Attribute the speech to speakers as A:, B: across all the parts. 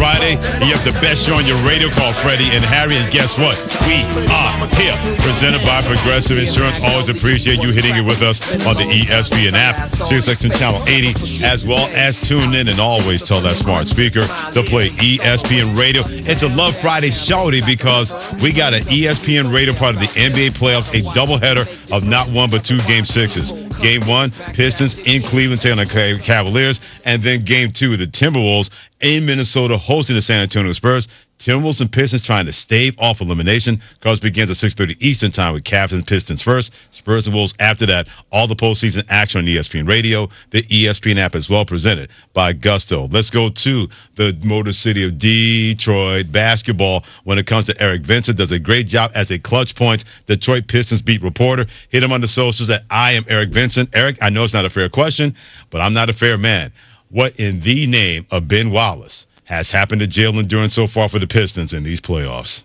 A: Friday. You have the best show on your radio called Freddie and Harry. And guess what? We are here. Presented by Progressive Insurance. Always appreciate you hitting it with us on the ESPN app, SiriusXM Channel 80, as well as tune in and always tell that smart speaker to play ESPN Radio. It's a Love Friday shawty because we got an ESPN Radio part of the NBA playoffs, a doubleheader of not one but two Game 6s. Game 1, Pistons in Cleveland taking on the Cavaliers, and then Game 2, the Timberwolves in Minnesota hosting the San Antonio Spurs. Timberwolves and Pistons trying to stave off elimination. Cause begins at 6:30 Eastern time with Cavs and Pistons first, Spurs and Wolves after that. All the postseason action on ESPN Radio, the ESPN app as well, presented by Gusto. Let's go to the Motor City of Detroit basketball when it comes to Eric Vincent. Does a great job as a clutch points Detroit Pistons beat reporter. Hit him on the socials at I am Eric Vincent. Eric, I know it's not a fair question, but I'm not a fair man. What in the name of Ben Wallace has happened to Jalen Duren so far for the Pistons in these playoffs?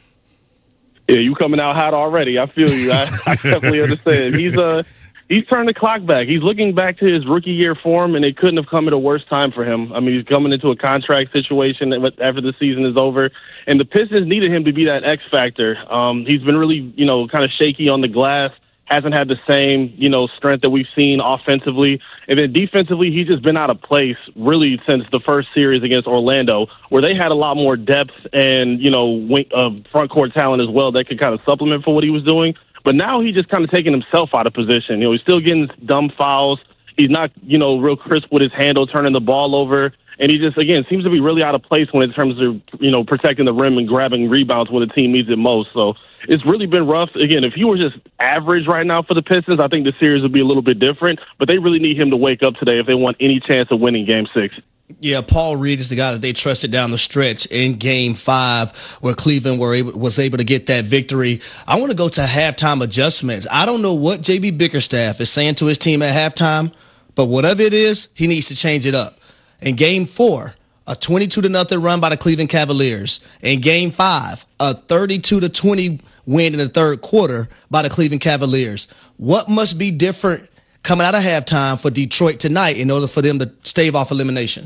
B: Yeah, you coming out hot already. I feel you. I definitely understand. He's turned the clock back. He's looking back to his rookie year form, and it couldn't have come at a worse time for him. I mean, he's coming into a contract situation after the season is over, and the Pistons needed him to be that X factor. He's been really, kind of shaky on the glass. Hasn't had the same, strength that we've seen offensively. And then defensively, he's just been out of place really since the first series against Orlando, where they had a lot more depth and, front court talent as well that could kind of supplement for what he was doing. But now he's just kind of taking himself out of position. He's still getting dumb fouls. He's not, real crisp with his handle, turning the ball over. And he just, again, seems to be really out of place when in terms of, protecting the rim and grabbing rebounds when the team needs it most. So it's really been rough. Again, if he were just average right now for the Pistons, I think the series would be a little bit different. But they really need him to wake up today if they want any chance of winning Game 6.
C: Yeah, Paul Reed is the guy that they trusted down the stretch in Game 5 where Cleveland was able to get that victory. I want to go to halftime adjustments. I don't know what J.B. Bickerstaff is saying to his team at halftime, but whatever it is, he needs to change it up. In Game 4, a 22-0 run by the Cleveland Cavaliers. In Game 5, a 32-20 win in the third quarter by the Cleveland Cavaliers. What must be different coming out of halftime for Detroit tonight in order for them to stave off elimination?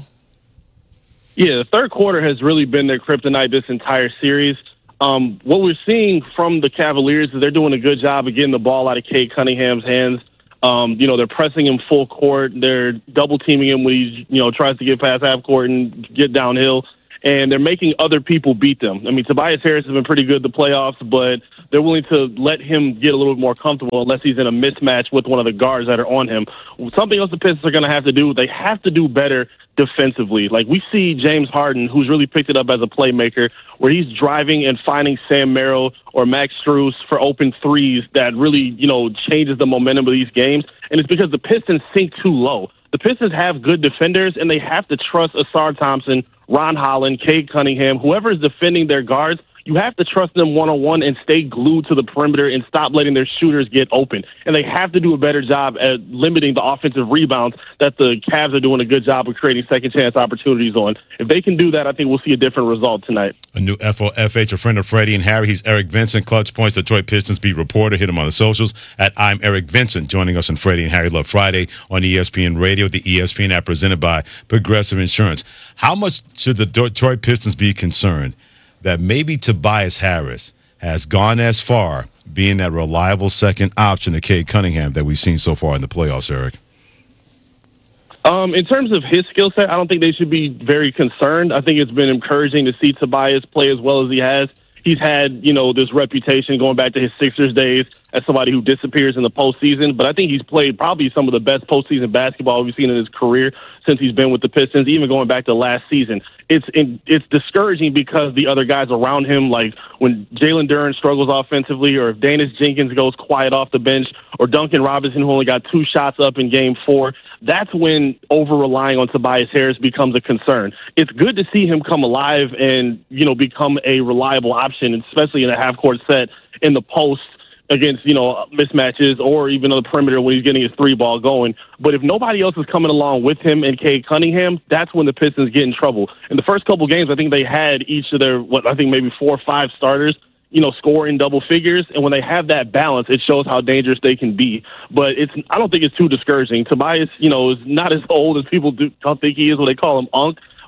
B: Yeah, the third quarter has really been their kryptonite this entire series. What we're seeing from the Cavaliers is they're doing a good job of getting the ball out of Cade Cunningham's hands. They're pressing him full court. They're double teaming him when he, tries to get past half court and get downhill. And they're making other people beat them. I mean, Tobias Harris has been pretty good in the playoffs, but they're willing to let him get a little bit more comfortable unless he's in a mismatch with one of the guards that are on him. Something else the Pistons are going to have to do, they have to do better defensively. Like, we see James Harden, who's really picked it up as a playmaker, where he's driving and finding Sam Merrill or Max Strus for open threes that really, changes the momentum of these games. And it's because the Pistons sink too low. The Pistons have good defenders, and they have to trust Asar Thompson, Ron Holland, Cade Cunningham, whoever is defending their guards. You have to trust them one-on-one and stay glued to the perimeter and stop letting their shooters get open. And they have to do a better job at limiting the offensive rebounds that the Cavs are doing a good job of creating second-chance opportunities on. If they can do that, I think we'll see a different result tonight.
A: A new FOFH, a friend of Freddie and Harry. He's Eric Vincent, Clutch Points, Detroit Pistons beat reporter. Hit him on the socials at I'm Eric Vincent. Joining us on Freddie and Harry Love Friday on ESPN Radio, the ESPN app presented by Progressive Insurance. How much should the Detroit Pistons be concerned that maybe Tobias Harris has gone as far being that reliable second option to Cade Cunningham that we've seen so far in the playoffs, Eric?
B: In terms of his skill set, I don't think they should be very concerned. I think it's been encouraging to see Tobias play as well as he has. He's had, this reputation going back to his Sixers days as somebody who disappears in the postseason. But I think he's played probably some of the best postseason basketball we've seen in his career since he's been with the Pistons, even going back to last season. It's discouraging because the other guys around him, like when Jalen Duren struggles offensively, or if Danis Jenkins goes quiet off the bench, or Duncan Robinson, who only got 2 shots up in Game 4, that's when over-relying on Tobias Harris becomes a concern. It's good to see him come alive and, become a reliable option, especially in a half-court set in the post against, mismatches or even on the perimeter when he's getting his 3-ball going. But if nobody else is coming along with him and Cade Cunningham, that's when the Pistons get in trouble. In the first couple games, I think they had each of their, maybe 4 or 5 starters, score in double figures. And when they have that balance, it shows how dangerous they can be. But I don't think it's too discouraging. Tobias, is not as old as people think he is when they call him Unk.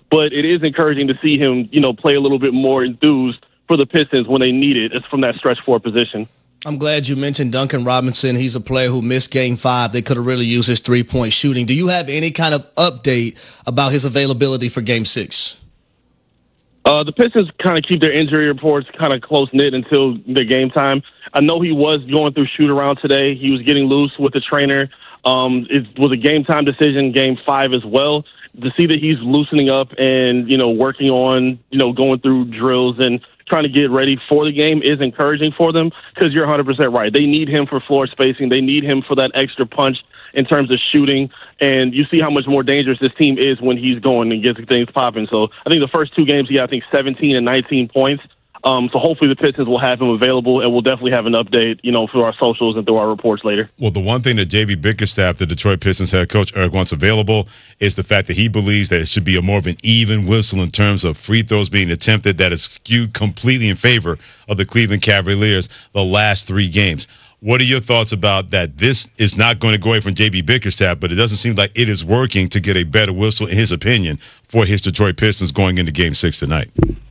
B: but it is encouraging to see him, play a little bit more enthused for the Pistons when they need it. It's from that stretch four position.
C: I'm glad you mentioned Duncan Robinson. He's a player who missed Game 5. They could have really used his three-point shooting. Do you have any kind of update about his availability for Game 6?
B: The Pistons kind of keep their injury reports kind of close-knit until the game time. I know he was going through shoot-around today. He was getting loose with the trainer. It was a game-time decision, Game 5 as well. To see that he's loosening up and, working on, going through drills and trying to get ready for the game is encouraging for them, because you're 100% right. They need him for floor spacing. They need him for that extra punch in terms of shooting. And you see how much more dangerous this team is when he's going and gets things popping. So I think the first 2 games, he had, 17 and 19 points. So hopefully the Pistons will have him available, and we'll definitely have an update, through our socials and through our reports later.
A: Well, the one thing that J.B. Bickerstaff, the Detroit Pistons head coach, Eric, wants available is the fact that he believes that it should be a more of an even whistle in terms of free throws being attempted that is skewed completely in favor of the Cleveland Cavaliers the last 3 games. What are your thoughts about that? This is not going to go away from J.B. Bickerstaff, but it doesn't seem like it is working to get a better whistle, in his opinion, for his Detroit Pistons going into Game 6 tonight.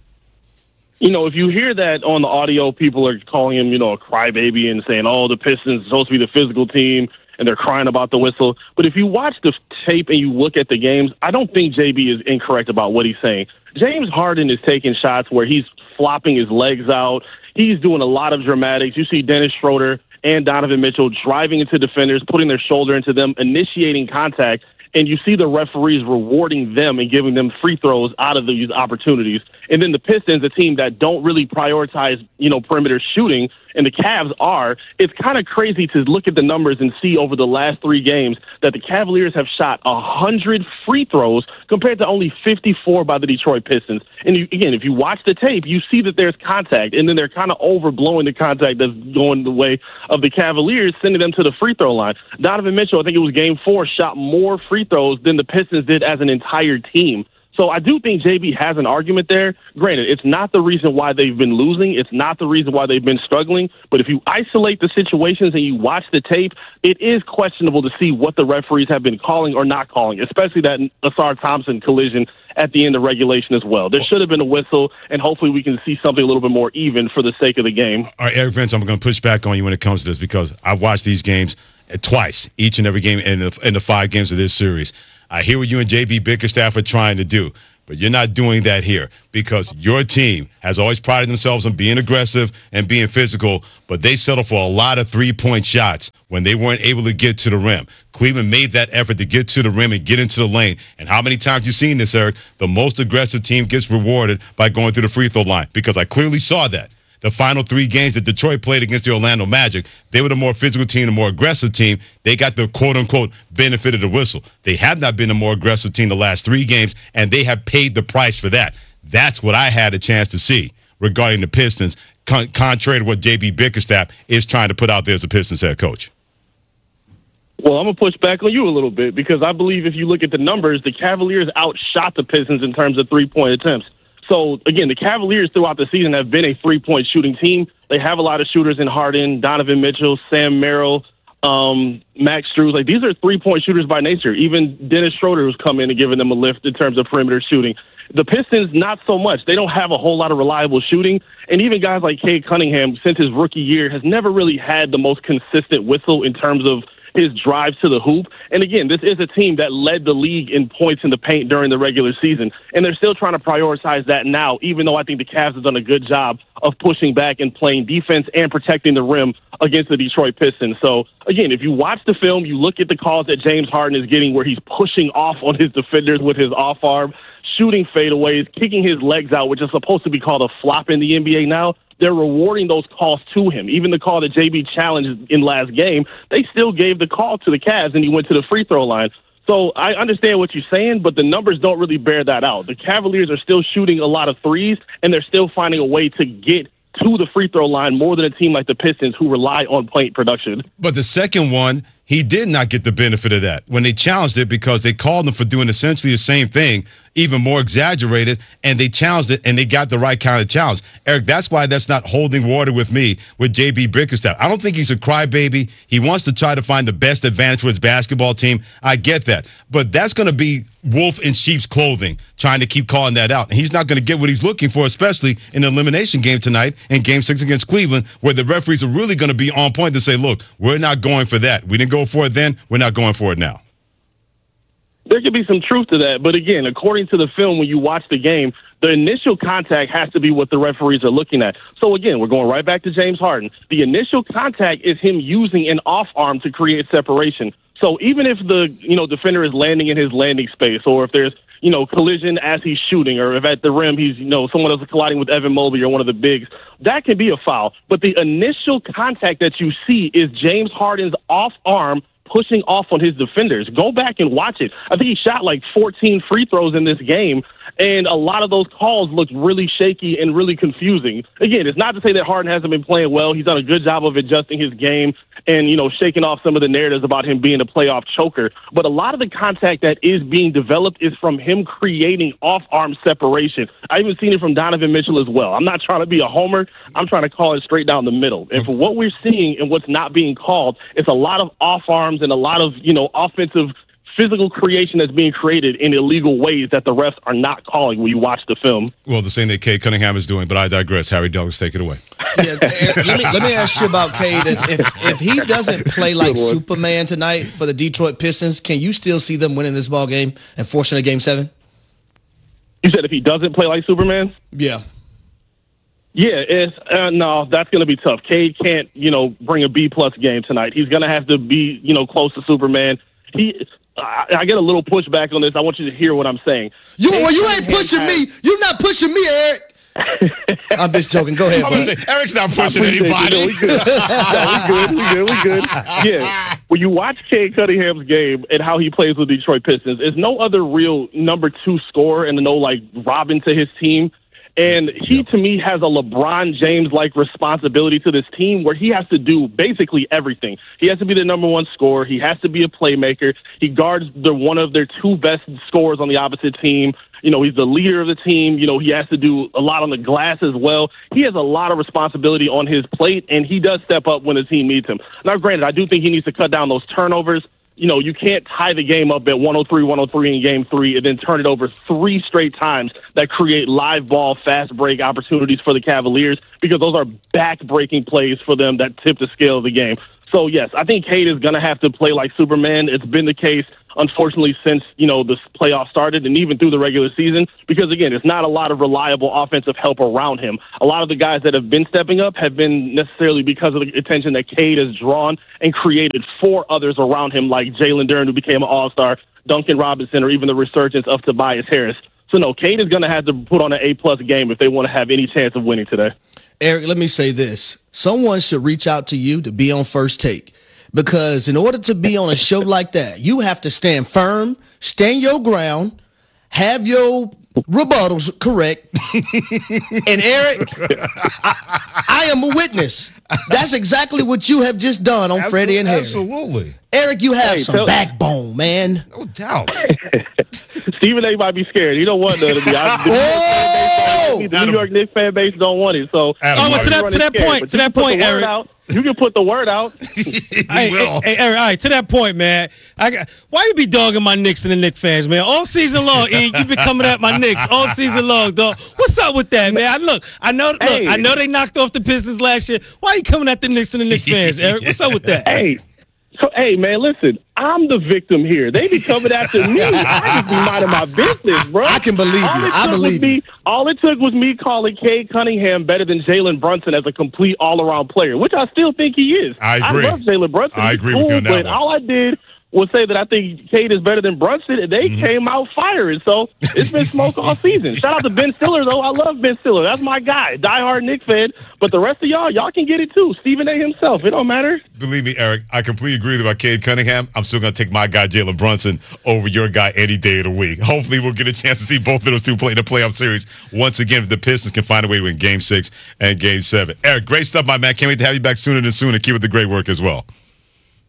B: If you hear that on the audio, people are calling him, a crybaby and saying, oh, the Pistons are supposed to be the physical team, and they're crying about the whistle. But if you watch the tape and you look at the games, I don't think JB is incorrect about what he's saying. James Harden is taking shots where he's flopping his legs out. He's doing a lot of dramatics. You see Dennis Schroeder and Donovan Mitchell driving into defenders, putting their shoulder into them, initiating contact, and you see the referees rewarding them and giving them free throws out of these opportunities. And then the Pistons, a team that don't really prioritize, perimeter shooting, and the Cavs are, it's kind of crazy to look at the numbers and see over the last 3 games that the Cavaliers have shot 100 free throws compared to only 54 by the Detroit Pistons. And again, if you watch the tape, you see that there's contact, and then they're kind of overblowing the contact that's going the way of the Cavaliers, sending them to the free throw line. Donovan Mitchell, I think it was Game 4, shot more free throws than the Pistons did as an entire team. So I do think JB has an argument there. Granted, it's not the reason why they've been losing. It's not the reason why they've been struggling. But if you isolate the situations and you watch the tape, it is questionable to see what the referees have been calling or not calling, especially that Asar Thompson collision at the end of regulation as well. There should have been a whistle, and hopefully we can see something a little bit more even for the sake of the game.
A: All right, Eric Vince, I'm going to push back on you when it comes to this, because I've watched these games twice, each and every game in the 5 games of this series. I hear what you and J.B. Bickerstaff are trying to do, but you're not doing that here, because your team has always prided themselves on being aggressive and being physical, but they settle for a lot of 3-point shots when they weren't able to get to the rim. Cleveland made that effort to get to the rim and get into the lane. And how many times you've seen this, Eric? The most aggressive team gets rewarded by going through the free throw line, because I clearly saw that. The final 3 games that Detroit played against the Orlando Magic, they were the more physical team, the more aggressive team. They got the quote-unquote benefit of the whistle. They have not been the more aggressive team the last 3 games, and they have paid the price for that. That's what I had a chance to see regarding the Pistons, contrary to what J.B. Bickerstaff is trying to put out there as a Pistons head coach.
B: Well, I'm going to push back on you a little bit, because I believe if you look at the numbers, the Cavaliers outshot the Pistons in terms of 3-point attempts. So, again, the Cavaliers throughout the season have been a 3-point shooting team. They have a lot of shooters in Harden, Donovan Mitchell, Sam Merrill, Max Strus. Like, these are 3-point shooters by nature. Even Dennis Schroeder, who's come in and given them a lift in terms of perimeter shooting. The Pistons, not so much. They don't have a whole lot of reliable shooting. And even guys like Cade Cunningham, since his rookie year, has never really had the most consistent whistle in terms of his drives to the hoop. And again, this is a team that led the league in points in the paint during the regular season. And they're still trying to prioritize that now, even though I think the Cavs have done a good job of pushing back and playing defense and protecting the rim against the Detroit Pistons. So, again, if you watch the film, you look at the calls that James Harden is getting where he's pushing off on his defenders with his off arm, shooting fadeaways, kicking his legs out, which is supposed to be called a flop in the NBA now. They're rewarding those calls to him. Even the call that JB challenged in last game, they still gave the call to the Cavs, and he went to the free throw line. So I understand what you're saying, but the numbers don't really bear that out. The Cavaliers are still shooting a lot of threes, and they're still finding a way to get to the free throw line more than a team like the Pistons, who rely on point production.
A: But the second one, he did not get the benefit of that when they challenged it because they called him for doing essentially the same thing, even more exaggerated, and they challenged it, and they got the right kind of challenge. Eric, that's why that's not holding water with me with J.B. Bickerstaff. I don't think he's a crybaby. He wants to try to find the best advantage for his basketball team. I get that. But that's going to be wolf in sheep's clothing, trying to keep calling that out. And he's not going to get what he's looking for, especially in the elimination game tonight in Game 6 against Cleveland, where the referees are really going to be on point to say, look, we're not going for that. We didn't go for it then. We're not going for it now.
B: There could be some truth to that. But again, according to the film, when you watch the game, the initial contact has to be what the referees are looking at. So again, we're going right back to James Harden. The initial contact is him using an off arm to create separation. So even if the defender is landing in his landing space, or if there's collision as he's shooting, or if at the rim he's someone else is colliding with Evan Mobley or one of the bigs, that can be a foul. But the initial contact that you see is James Harden's off arm pushing off on his defenders. Go back and watch it. I think he shot like 14 free throws in this game, and a lot of those calls looked really shaky and really confusing. Again, it's not to say that Harden hasn't been playing well. He's done a good job of adjusting his game and, shaking off some of the narratives about him being a playoff choker. But a lot of the contact that is being developed is from him creating off-arm separation. I've even seen it from Donovan Mitchell as well. I'm not trying to be a homer. I'm trying to call it straight down the middle. And for what we're seeing and what's not being called, it's a lot of off-arms and a lot of, offensive physical creation that's being created in illegal ways that the refs are not calling when you watch the film.
A: Well, the same that Cade Cunningham is doing, but I digress. Harry Douglas, take it away.
C: Yeah, let me ask you about Cade. If he doesn't play like Superman tonight for the Detroit Pistons, can you still see them winning this ball game and forcing a Game 7?
B: You said if he doesn't play like Superman?
C: Yeah.
B: Yeah, no, that's going to be tough. Cade can't, bring a B-plus game tonight. He's going to have to be, close to Superman. I get a little pushback on this. I want you to hear what I'm saying.
C: You ain't pushing me. You're not pushing me, Eric. I'm just joking. Go ahead,
A: I'm going to say, Eric's not pushing anybody.
B: We good. Yeah. When you watch Cade Cunningham's game and how he plays with Detroit Pistons, there's no other real number 2 scorer and no, Robin to his team. And he, to me, has a LeBron James-like responsibility to this team where he has to do basically everything. He has to be the number 1 scorer. He has to be a playmaker. He guards one of their 2 best scorers on the opposite team. He's the leader of the team. He has to do a lot on the glass as well. He has a lot of responsibility on his plate, and he does step up when the team needs him. Now, granted, I do think he needs to cut down those turnovers. You can't tie the game up at 103 in Game 3 and then turn it over 3 straight times that create live ball, fast break opportunities for the Cavaliers, because those are back-breaking plays for them that tip the scale of the game. So, yes, I think Cade is going to have to play like Superman. It's been the case, unfortunately, since, the playoffs started and even through the regular season, because, again, it's not a lot of reliable offensive help around him. A lot of the guys that have been stepping up have been necessarily because of the attention that Cade has drawn and created for others around him, like Jalen Duren, who became an all-star, Duncan Robinson, or even the resurgence of Tobias Harris. So, no, Cade is going to have to put on an A-plus game if they want to have any chance of winning today.
C: Eric, let me say this. Someone should reach out to you to be on First Take, because in order to be on a show like that, you have to stand firm, stand your ground, have your rebuttals correct. And Eric, I am a witness. That's exactly what you have just done on Freddie and Harry.
A: Absolutely.
C: Eric, you have some backbone, man.
A: No doubt.
B: Stephen A. might be scared. He don't want that to be honest. The New York Knicks fan base don't want it. So,
D: but to that point, Eric.
B: You can put the word out.
D: Hey, Eric, all right, to that point, man. Why you be dogging my Knicks and the Knicks fans, man? All season long, E, you been coming at my Knicks all season long, dog. What's up with that, man? I know they knocked off the Pistons last year. Why you coming at the Knicks and the Knicks fans, Eric? What's up with that?
B: Hey, man, listen. I'm the victim here. They be coming after me. I just be minding my business, bro.
C: I can believe you. I believe you.
B: All it took was me calling Cade Cunningham better than Jalen Brunson as a complete all-around player, which I still think he is.
A: I agree.
B: I love Jalen Brunson.
A: I agree with you on that one.
B: All I did was say that I think Cade is better than Brunson, and they came out firing. So it's been smoke all season. Shout out to Ben Stiller, though. I love Ben Stiller. That's my guy, diehard Knicks fan. But the rest of y'all can get it too. Stephen A. himself. It don't matter.
A: Believe me, Eric, I completely agree about Cade Cunningham. I'm still going to take my guy, Jalen Brunson, over your guy any day of the week. Hopefully we'll get a chance to see both of those two play in the playoff series once again if the Pistons can find a way to win Game 6 and Game 7. Eric, great stuff, my man. Can't wait to have you back sooner than soon and keep up the great work as well.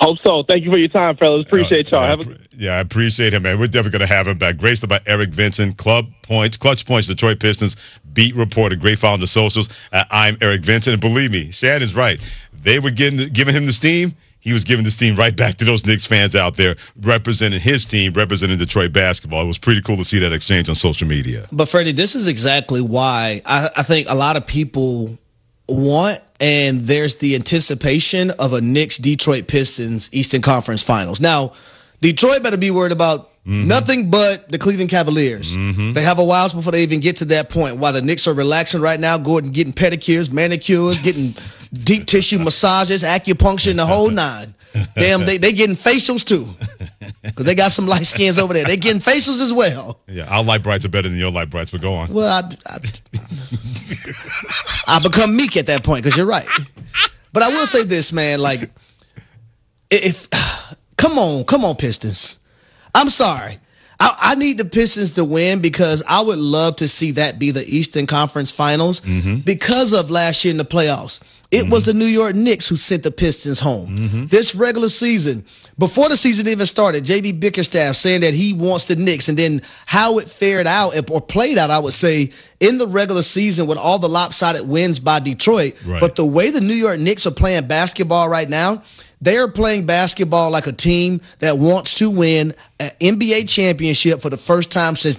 B: Hope so. Thank you for your time, fellas. Appreciate y'all.
A: I appreciate him, man. We're definitely going to have him back. Graced by Eric Vincent, Clutch Points, Detroit Pistons beat reporter. Great follow on the socials. I'm Eric Vincent. And believe me, Shannon's right. They were giving him the steam. He was giving the steam right back to those Knicks fans out there representing his team, representing Detroit basketball. It was pretty cool to see that exchange on social media.
C: But, Freddie, this is exactly why I think a lot of people want, and there's the anticipation of a Knicks-Detroit Pistons Eastern Conference Finals. Now, Detroit better be worried about nothing but the Cleveland Cavaliers. They have a while before they even get to that point. While the Knicks are relaxing right now, going and getting pedicures, manicures, getting deep tissue massages, acupuncture, and the whole nine. Damn, they getting facials too. Because they got some light skins over there. They getting facials as well.
A: Yeah, our light brights are better than your light brights, but go on.
C: Well, I become meek at that point because you're right. But I will say this, man. Like, if come on, Pistons. I'm sorry. I need the Pistons to win because I would love to see that be the Eastern Conference Finals because of last year in the playoffs. It was the New York Knicks who sent the Pistons home. This regular season, before the season even started, J.B. Bickerstaff saying that he wants the Knicks, and then how it fared out or played out, I would say, in the regular season with all the lopsided wins by Detroit.
A: Right.
C: But the way the New York Knicks are playing basketball right now, they are playing basketball like a team that wants to win an NBA championship for the first time since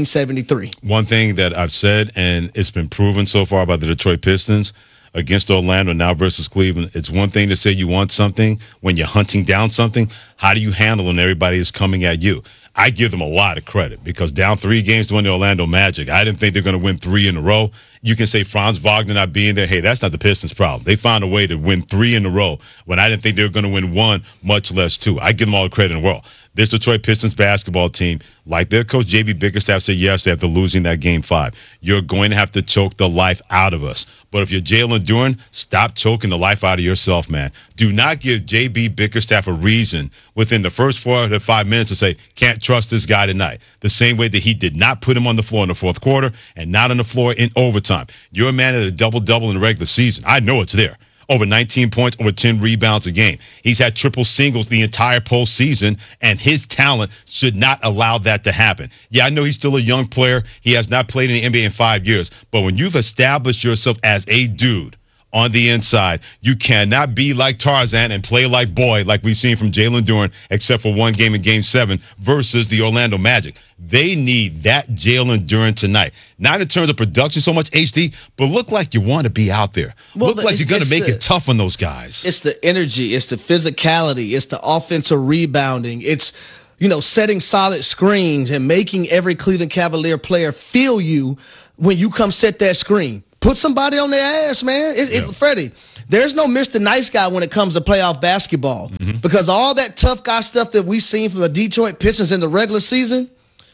C: 1973.
A: One thing that I've said, and it's been proven so far by the Detroit Pistons against Orlando now versus Cleveland, it's one thing to say you want something. When you're hunting down something, how do you handle when everybody is coming at you? I give them a lot of credit because down 3 games to win the Orlando Magic, I didn't think they're going to win 3 in a row. You can say Franz Wagner not being there. Hey, that's not the Pistons' problem. They found a way to win 3 in a row when I didn't think they were going to win 1, much less 2. I give them all the credit in the world. This Detroit Pistons basketball team, like their coach J.B. Bickerstaff said yesterday after losing that Game 5, you're going to have to choke the life out of us. But if you're Jalen Duren, stop choking the life out of yourself, man. Do not give J.B. Bickerstaff a reason within the first 4 to 5 minutes to say, can't trust this guy tonight. The same way that he did not put him on the floor in the fourth quarter and not on the floor in overtime. You're a man at a double-double in the regular season. I know it's there. Over 19 points, over 10 rebounds a game. He's had triple singles the entire postseason, and his talent should not allow that to happen. Yeah, I know he's still a young player. He has not played in the NBA in 5 years. But when you've established yourself as a dude on the inside, you cannot be like Tarzan and play like boy like we've seen from Jalen Duren, except for one game in Game 7 versus the Orlando Magic. They need that Jalen Duren tonight. Not in terms of production so much, HD, but look like you want to be out there. Look like you're going to make it tough on those guys.
C: It's the energy. It's the physicality. It's the offensive rebounding. It's, setting solid screens and making every Cleveland Cavalier player feel you when you come set that screen. Put somebody on their ass, man. Freddie, there's no Mr. Nice Guy when it comes to playoff basketball because all that tough guy stuff that we've seen from the Detroit Pistons in the regular season,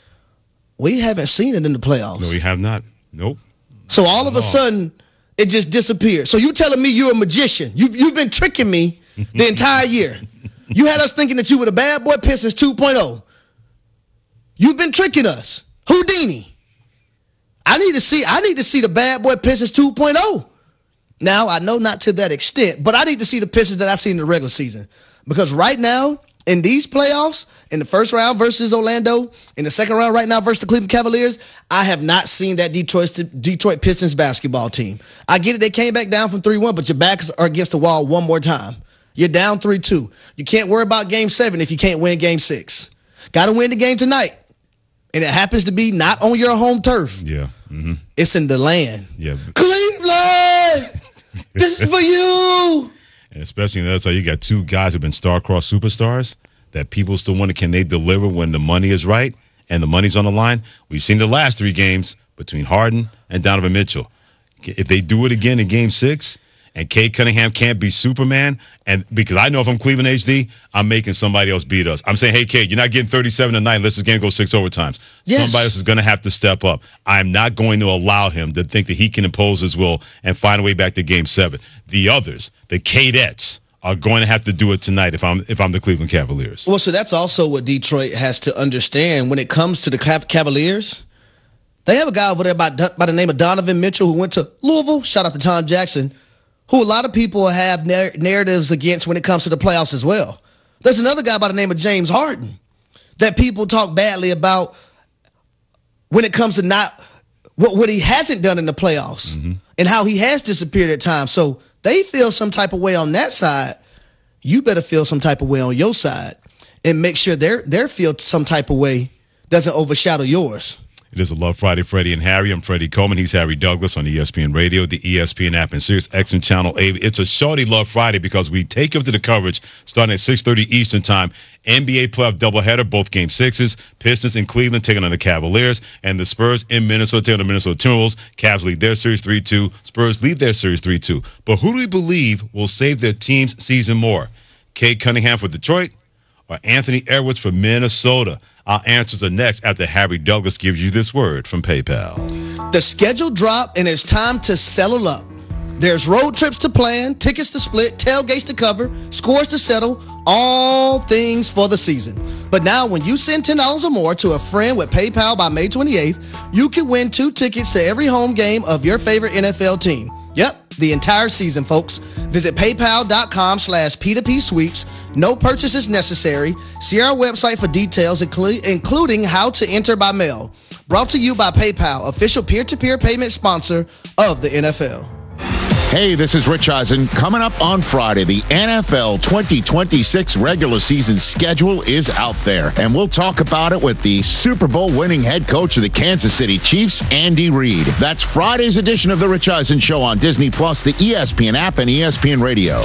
C: we haven't seen it in the playoffs.
A: No, we have not. Nope.
C: So all of a sudden, it just disappeared. So you telling me you're a magician. You've been tricking me the entire year. You had us thinking that you were the bad boy Pistons 2.0. You've been tricking us. Houdini. I need to see the bad boy Pistons 2.0. Now, I know not to that extent, but I need to see the Pistons that I see in the regular season. Because right now, in these playoffs, in the first round versus Orlando, in the second round right now versus the Cleveland Cavaliers, I have not seen that Detroit Pistons basketball team. I get it, they came back down from 3-1, but your backs are against the wall one more time. You're down 3-2. You can't worry about Game 7 if you can't win Game 6. Got to win the game tonight. And it happens to be not on your home turf.
A: Yeah. Mm-hmm.
C: It's in the land.
A: Yeah.
C: Cleveland! This is for you!
A: And especially that's how you got 2 guys who've been star-crossed superstars that people still wonder, can they deliver when the money is right and the money's on the line? We've seen the last 3 games between Harden and Donovan Mitchell. If they do it again in Game 6 and Cade Cunningham can't be Superman, and because I know if I'm Cleveland HD, I'm making somebody else beat us. I'm saying, hey, Cade, you're not getting 37 tonight unless this game goes 6 overtimes. Yes. Somebody else is going to have to step up. I'm not going to allow him to think that he can impose his will and find a way back to Game 7. The others, the Cadettes, are going to have to do it tonight if I'm the Cleveland Cavaliers.
C: Well, so that's also what Detroit has to understand when it comes to the Cavaliers. They have a guy over there by the name of Donovan Mitchell who went to Louisville. Shout out to Tom Jackson, who a lot of people have narratives against when it comes to the playoffs as well. There's another guy by the name of James Harden that people talk badly about when it comes to not what he hasn't done in the playoffs and how he has disappeared at times. So they feel some type of way on that side. You better feel some type of way on your side and make sure their feel some type of way doesn't overshadow yours.
A: It is a Love Friday, Freddie and Harry. I'm Freddie Coleman. He's Harry Douglas on ESPN Radio, the ESPN app, and Sirius XM Channel 8. It's a shorty Love Friday because we take you up to the coverage starting at 6:30 Eastern Time. NBA playoff doubleheader, both Game 6s. Pistons in Cleveland taking on the Cavaliers, and the Spurs in Minnesota taking on the Minnesota Timberwolves. Cavs lead their series 3-2. Spurs lead their series 3-2. But who do we believe will save their team's season more? Cade Cunningham for Detroit or Anthony Edwards for Minnesota? Our answers are next after Harry Douglas gives you this word from PayPal.
C: The schedule dropped, and it's time to settle up. There's road trips to plan, tickets to split, tailgates to cover, scores to settle, all things for the season. But now when you send $10 or more to a friend with PayPal by May 28th, you can win 2 tickets to every home game of your favorite NFL team. Yep, the entire season, folks. Visit paypal.com/P2P sweeps. No purchases necessary. See our website for details, including how to enter by mail. Brought to you by PayPal, official peer-to-peer payment sponsor of the NFL.
E: Hey, this is Rich Eisen. Coming up on Friday, the NFL 2026 regular season schedule is out there, and we'll talk about it with the Super Bowl winning head coach of the Kansas City Chiefs, Andy Reid. That's Friday's edition of The Rich Eisen Show on Disney+, the ESPN app, and ESPN Radio.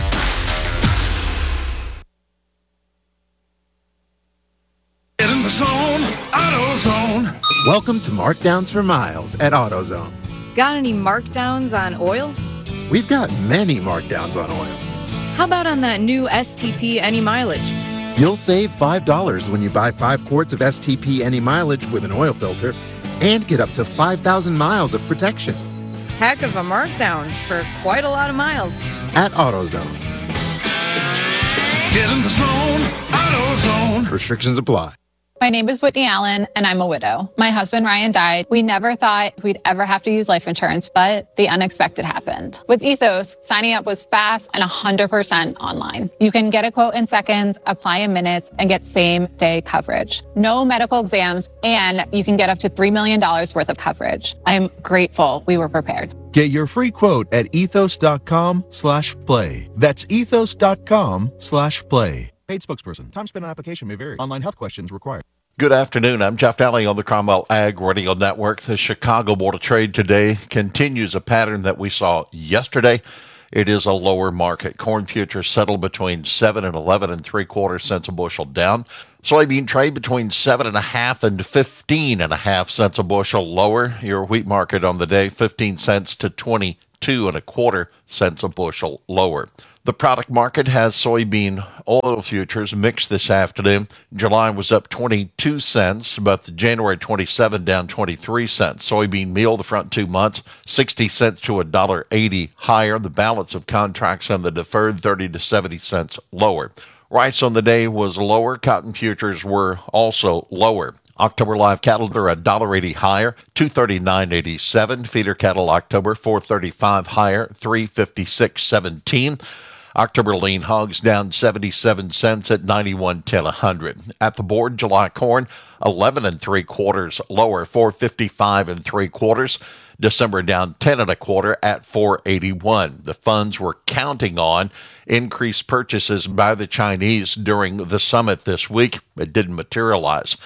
F: Get in the zone, AutoZone.
G: Welcome to Markdowns for Miles at AutoZone.
H: Got any markdowns on oil?
G: We've got many markdowns on oil.
H: How about on that new STP Any Mileage?
G: You'll save $5 when you buy 5 quarts of STP Any Mileage with an oil filter and get up to 5,000 miles of protection.
H: Heck of a markdown for quite a lot of miles.
G: At AutoZone.
F: Get in the zone, AutoZone.
G: Restrictions apply.
I: My name is Whitney Allen, and I'm a widow. My husband, Ryan, died. We never thought we'd ever have to use life insurance, but the unexpected happened. With Ethos, signing up was fast and 100% online. You can get a quote in seconds, apply in minutes, and get same-day coverage. No medical exams, and you can get up to $3 million worth of coverage. I'm grateful we were prepared.
J: Get your free quote at ethos.com/play. That's ethos.com/play. Paid spokesperson. Time spent on application may vary. Online health questions required.
K: Good afternoon. I'm Jeff Daly on the Cromwell Ag Radio Network. The Chicago Board of Trade today continues a pattern that we saw yesterday. It is a lower market. Corn futures settled between 7 and 11 3/4 cents a bushel down. Soybean trade between 7.5 and 15.5 cents a bushel lower. Your wheat market on the day 15 cents to 22.25 cents a bushel lower. The product market has soybean oil futures mixed this afternoon. July was up 22 cents, but the January 27 down 23 cents. Soybean meal the front 2 months, 60 cents to $1.80 higher. The balance of contracts on the deferred 30 to 70 cents lower. Rice on the day was lower. Cotton futures were also lower. October live cattle are $1.80 higher, $239.87. Feeder cattle October $435 higher, $356.17. October lean hogs down 77 cents at 91.10 a hundred. At the board, July corn 11 3/4 lower, 455 3/4. December down 10 1/4 at 481. The funds were counting on increased purchases by the Chinese during the summit this week. It didn't materialize.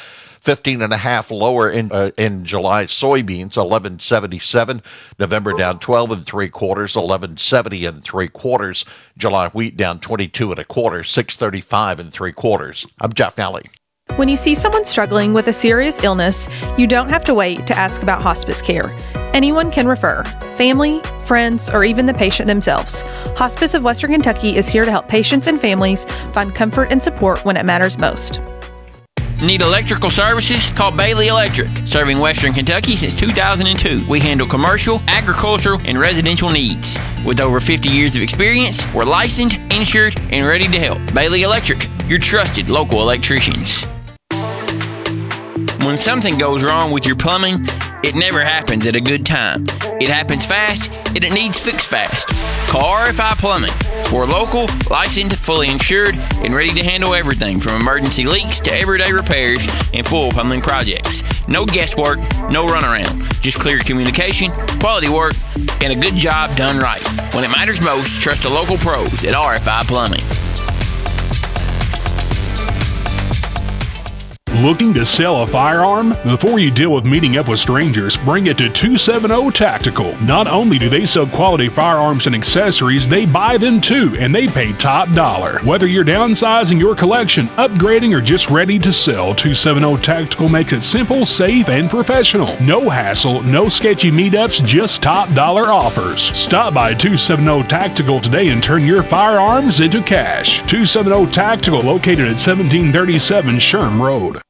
K: 15.5 lower in July soybeans, 11.77. November down 12 3/4, 11.70 3/4. July wheat down 22 1/4, 6.35 3/4. I'm Jeff Nally.
L: When you see someone struggling with a serious illness, you don't have to wait to ask about hospice care. Anyone can refer. Family, friends, or even the patient themselves. Hospice of Western Kentucky is here to help patients and families find comfort and support when it matters most.
M: Need electrical services? Call Bailey Electric. Serving Western Kentucky since 2002. We handle commercial, agricultural, and residential needs. With over 50 years of experience, we're licensed, insured, and ready to help. Bailey Electric, your trusted local electricians. When something goes wrong with your plumbing, it never happens at a good time. It happens fast, and it needs fixed fast. Call RFI Plumbing. We're local, licensed, fully insured, and ready to handle everything from emergency leaks to everyday repairs and full plumbing projects. No guesswork, no runaround. Just clear communication, quality work, and a good job done right. When it matters most, trust the local pros at RFI Plumbing.
N: Looking to sell a firearm? Before you deal with meeting up with strangers, bring it to 270 Tactical. Not only do they sell quality firearms and accessories, they buy them too, and they pay top dollar. Whether you're downsizing your collection, upgrading, or just ready to sell, 270 Tactical makes it simple, safe, and professional. No hassle, no sketchy meetups, just top dollar offers. Stop by 270 Tactical today and turn your firearms into cash. 270 Tactical, located at 1737 Sherm Road.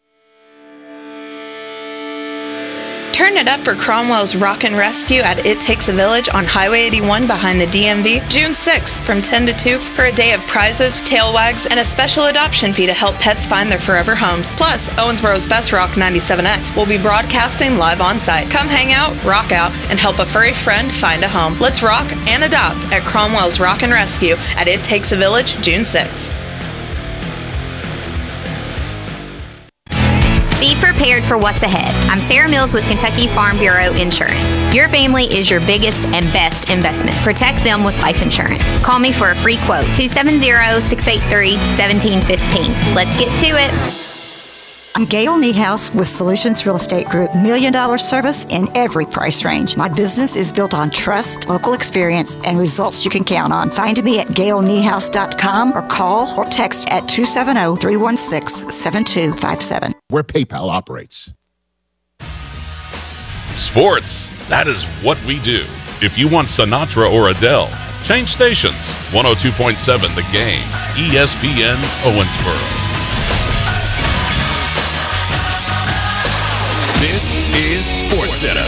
L: Turn it up for Cromwell's Rockin' Rescue at It Takes a Village on Highway 81 behind the DMV, June 6th from 10 to 2 for a day of prizes, tail wags, and a special adoption fee to help pets find their forever homes. Plus, Owensboro's Best Rock 97X will be broadcasting live on site. Come hang out, rock out, and help a furry friend find a home. Let's rock and adopt at Cromwell's Rockin' Rescue at It Takes a Village, June 6th.
O: Be prepared for what's ahead. I'm Sarah Mills with Kentucky Farm Bureau Insurance. Your family is your biggest and best investment. Protect them with life insurance. Call me for a free quote, 270-683-1715. Let's get to it.
P: I'm Gail Niehaus with Solutions Real Estate Group. $1 million service in every price range. My business is built on trust, local experience, and results you can count on. Find me at gailniehaus.com or call or text at 270-316-7257.
E: Where PayPal operates.
Q: Sports, that is what we do. If you want Sinatra or Adele, change stations. 102.7 The Game, ESPN Owensboro.
F: This is SportsCenter.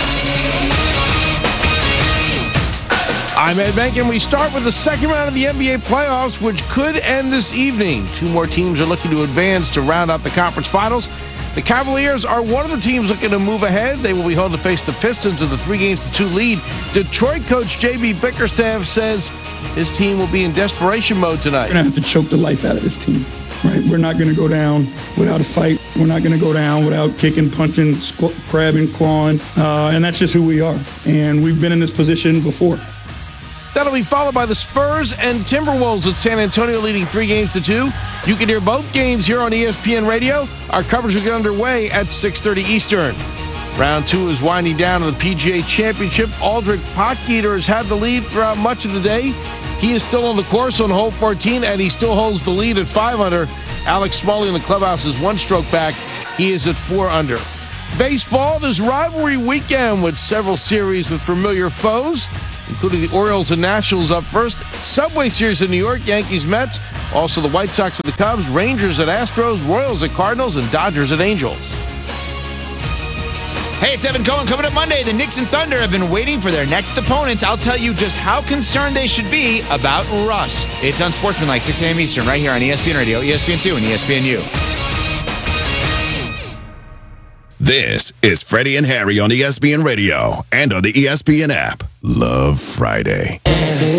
R: I'm Ed Benkin. We start with the second round of the NBA playoffs, which could end this evening. Two more teams are looking to advance to round out the conference finals. The Cavaliers are one of the teams looking to move ahead. They will be held to face the Pistons with a 3-2 lead. Detroit coach J.B. Bickerstaff says his team will be in desperation mode tonight.
S: We're going to have to choke the life out of this team. Right? We're not going to go down without a fight. We're not going to go down without kicking, punching, grabbing, clawing. And that's just who we are. And we've been in this position before.
R: That'll be followed by the Spurs and Timberwolves with San Antonio leading 3-2. You can hear both games here on ESPN Radio. Our coverage will get underway at 6:30 Eastern. Round 2 is winding down in the PGA Championship. Aldrich Potgieter has had the lead throughout much of the day. He is still on the course on hole 14, and he still holds the lead at 5 under. Alex Smalley in the clubhouse is 1 stroke back. He is at 4 under. Baseball is rivalry weekend with several series with familiar foes, including the Orioles and Nationals up first. Subway Series in New York, Yankees, Mets. Also the White Sox and the Cubs, Rangers at Astros, Royals at Cardinals, and Dodgers at Angels.
T: Hey, it's Evan Cohen. Coming up Monday, the Knicks and Thunder have been waiting for their next opponents. I'll tell you just how concerned they should be about rust. It's Unsportsmanlike, 6 a.m. Eastern, right here on ESPN Radio, ESPN2, and ESPNU.
U: This is Freddie and Harry on ESPN Radio and on the ESPN app. Love Friday.